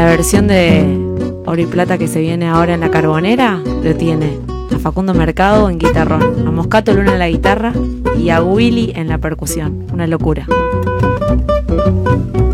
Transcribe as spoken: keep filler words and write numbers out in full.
la versión de Oro y Plata que se viene ahora en La Carbonera, lo tiene a Facundo Mercado en guitarrón, a Moscato Luna en la guitarra y a Willy en la percusión. Una locura.